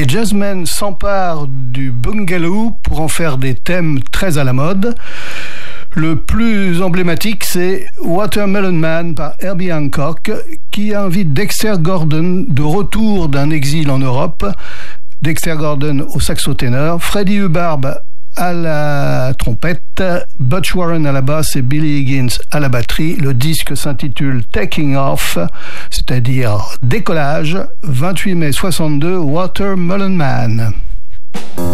jazzmen s'emparent du boogaloo pour en faire des thèmes très à la mode. Le plus emblématique, c'est Watermelon Man par Herbie Hancock, qui invite Dexter Gordon de retour d'un exil en Europe. Dexter Gordon au saxo ténor, Freddie Hubbard à la trompette, Butch Warren à la basse et Billy Higgins à la batterie. Le disque s'intitule Taking Off, c'est-à-dire décollage, 28 mai 62, Watermelon Man.